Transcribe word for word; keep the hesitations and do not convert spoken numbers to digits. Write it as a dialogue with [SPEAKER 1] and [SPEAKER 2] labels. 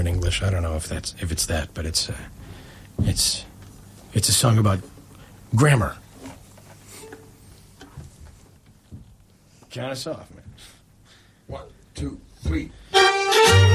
[SPEAKER 1] in English. I don't know if that's if it's that, but it's uh, it's it's a song about grammar. Count us off, man.
[SPEAKER 2] One, two, three.